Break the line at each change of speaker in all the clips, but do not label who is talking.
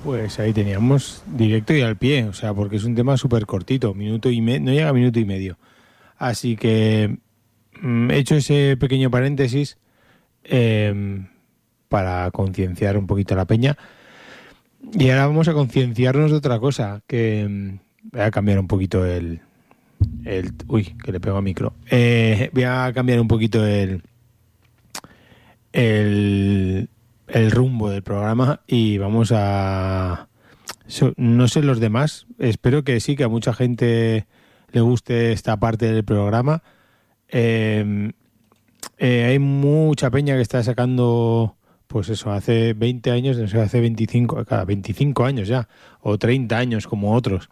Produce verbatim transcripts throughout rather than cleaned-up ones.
Pues ahí teníamos directo y al pie, o sea, porque es un tema súper cortito, minuto y medio, no llega a minuto y medio. Así que mm, he hecho ese pequeño paréntesis eh, para concienciar un poquito a la peña. Y ahora vamos a concienciarnos de otra cosa, que mm, voy a cambiar un poquito el... el uy, que le pego al micro. Eh, voy a cambiar un poquito el... el el rumbo del programa y vamos a... No sé los demás, espero que sí, que a mucha gente le guste esta parte del programa. Eh, eh, hay mucha peña que está sacando, pues eso, hace veinte años, no sé, hace veinticinco, cada veinticinco años ya, o treinta años como otros.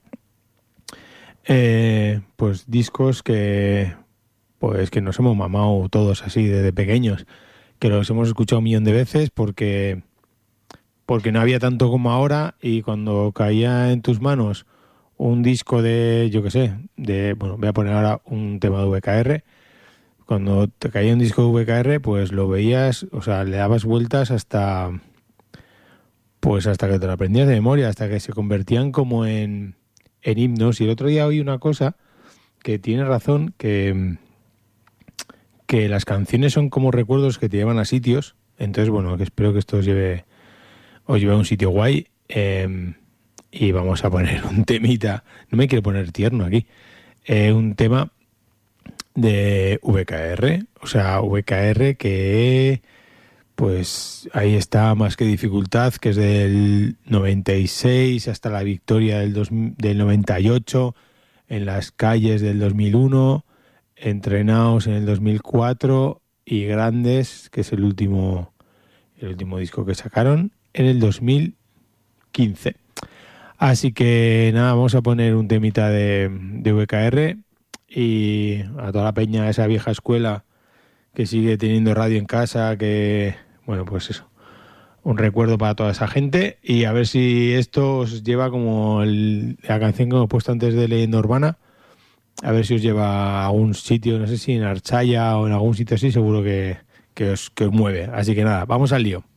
Eh, pues discos que, pues que nos hemos mamado todos así desde pequeños, que los hemos escuchado un millón de veces porque, porque no había tanto como ahora, y cuando caía en tus manos un disco de, yo qué sé, de, bueno, voy a poner ahora un tema de V K R, cuando te caía un disco de V K R, pues lo veías, o sea, le dabas vueltas hasta, pues hasta que te lo aprendías de memoria, hasta que se convertían como en, en himnos. Y el otro día oí una cosa que tiene razón, que... que las canciones son como recuerdos que te llevan a sitios. Entonces, bueno, que espero que esto os lleve, os lleve a un sitio guay. Eh, y vamos a poner un temita. No me quiero poner tierno aquí. Eh, un tema de V K R. O sea, V K R que... Pues ahí está Más que dificultad, que es del noventa y seis hasta La victoria del, dos, del noventa y ocho. En las calles del dos mil uno... Entrenaos en el dos mil cuatro y Grandes, que es el último el último disco que sacaron, en el dos mil quince. Así que nada, vamos a poner un temita de, de V K R y a toda la peña de esa vieja escuela que sigue teniendo radio en casa, que, bueno, pues eso, un recuerdo para toda esa gente. Y a ver si esto os lleva como el, la canción que hemos puesto antes de Leyenda Urbana. A ver si os lleva a algún sitio, no sé si en Archaya o en algún sitio así, seguro que, que, os, que os mueve. Así que nada, vamos al lío.